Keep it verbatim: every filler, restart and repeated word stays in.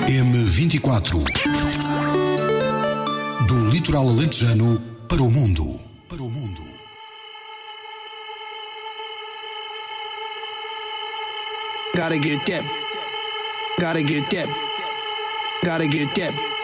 M vinte e quatro. Do litoral alentejano para o mundo. Para o mundo. Gotta get that. Gotta get that. Gotta get that.